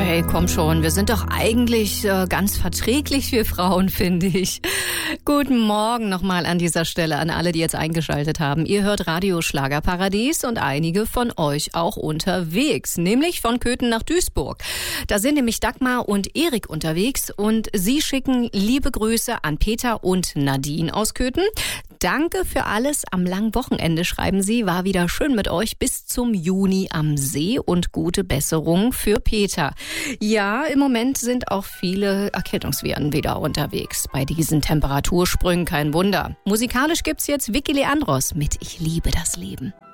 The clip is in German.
Hey, komm schon, wir sind doch eigentlich ganz verträglich, wir Frauen, finde ich. Guten Morgen nochmal an dieser Stelle an alle, die jetzt eingeschaltet haben. Ihr hört Radio Schlagerparadies und einige von euch auch unterwegs, nämlich von Köthen nach Duisburg. Da sind nämlich Dagmar und Erik unterwegs und sie schicken liebe Grüße an Peter und Nadine aus Köthen. Danke für alles am langen Wochenende, schreiben sie. War wieder schön mit euch bis zum Juni am See und gute Besserung für Peter. Ja, im Moment sind auch viele Erkältungsviren wieder unterwegs. Bei diesen Temperatursprüngen kein Wunder. Musikalisch gibt's jetzt Vicky Leandros mit Ich liebe das Leben.